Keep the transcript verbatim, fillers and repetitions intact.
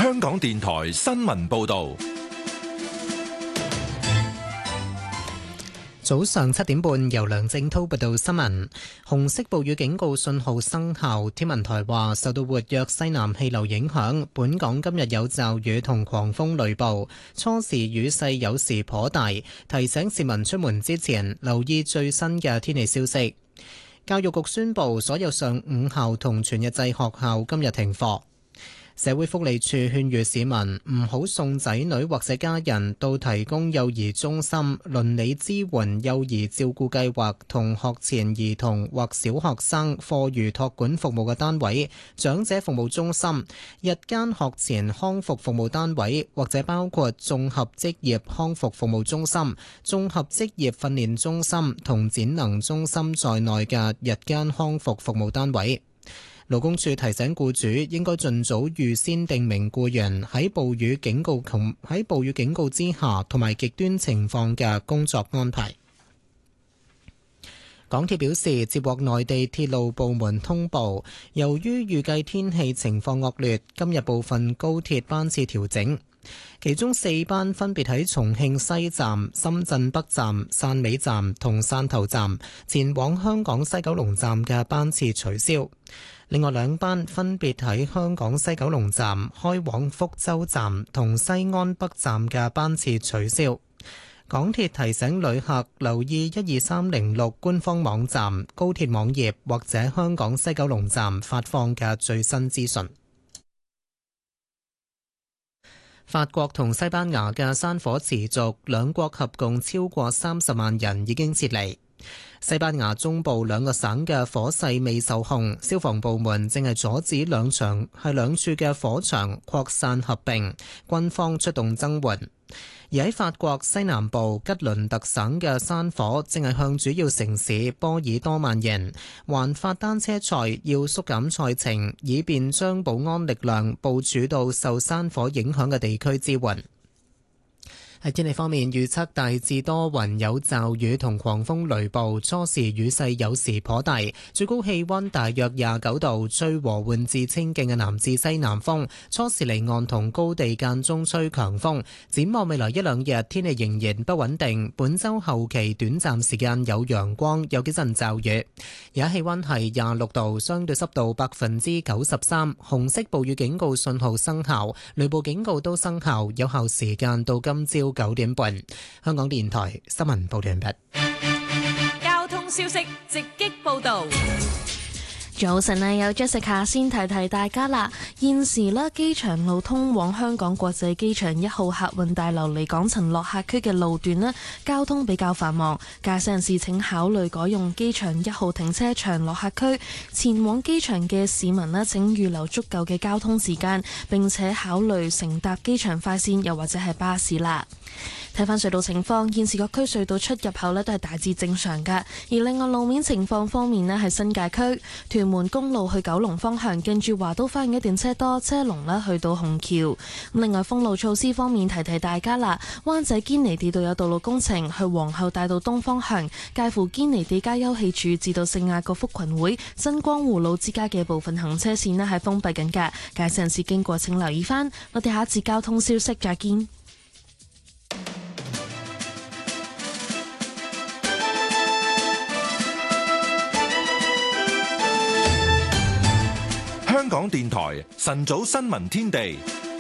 香港電台新聞報道。 早上七點半，由梁正滔報道新聞。紅色暴雨警告信號生效，天文台話受到活躍西南氣流影響，本港今日有驟雨同狂風雷暴，初時雨勢有時頗大，提醒市民出門之前留意最新嘅天氣消息。教育局宣布所有上午校同全日制學校今日停課。社會福利署勸喻市民唔好送仔女或者家人到提供幼兒中心、鄰里支援幼兒照顧計劃同學前兒童或小學生課餘託管服務嘅單位、長者服務中心、日間學前康復服務單位或者包括綜合職業康復服務中心、綜合職業訓練中心同展能中心在內嘅日間康復服務單位。勞工處提醒僱主應該盡早預先訂明僱員喺暴雨警告同喺暴雨警告之下同埋極端情況嘅工作安排。港鐵表示，接獲內地鐵路部門通報，由於預計天氣情況惡劣，今日部分高鐵班次調整，其中四班分別喺重慶西站、深圳北站、汕尾站同汕頭站前往香港西九龍站嘅班次取消。另外兩班分別喺香港西九龍站開往福州站同西安北站嘅班次取消。港鐵提醒旅客留意一二三零六官方網站、高鐵網頁或者香港西九龍站發放嘅最新資訊。法國同西班牙嘅山火持續，兩國合共超過三十萬人已經撤離。西班牙中部兩個省嘅火勢未受控，消防部門正係阻止兩場係兩處嘅火場擴散合併，軍方出動增援。而喺法國西南部吉倫特省嘅山火正係向主要城市波爾多蔓延，環法單車賽要縮減賽程，以便將保安力量部署到受山火影響嘅地區支援。喺天氣方面，預測大致多雲，有驟雨同狂風雷暴，初時雨勢有時頗大，最高氣溫大約廿九度，吹和緩至清勁嘅南至西南風，初時離岸同高地間中吹強風。展望未來一兩日，天氣仍然不穩定，本週後期短暫時間有陽光，有幾陣驟雨。而家氣溫係廿六度，相對濕度百分之九十三，紅色暴雨警告信號生效，雷暴警告都生效，有效時間到今朝九點半。香港電台新聞報道完畢。 交通消息直擊報道。 早晨啊，有 Jessica 先提提大家啦。現時呢，機場路通往香港國際機場一號客運大樓離港層落客區嘅路段呢，交通比較繁忙，駕駛人士請考慮改用機場一號停車場落客區。前往機場嘅市民呢，請預留足夠嘅交通時間，並且考慮乘搭機場快線又或者係巴士啦。睇返隧道情況，現時各區隧道出入口呢都係大致正常㗎。而另外路面情況方面呢，係新界區屯門公路去九龍方向，近住華都花園一段車多，車龍呢去到紅橋。另外封路措施方面，提提大家啦，灣仔堅尼地道有道路工程，去皇后大道東方向，介乎堅尼地街休憩處至到聖雅各福群會新光湖路之間嘅部分行車線呢係封閉緊㗎，駕駛人士經過請留意返。我哋下一節交通消息再見。 香港電台晨早新聞天地，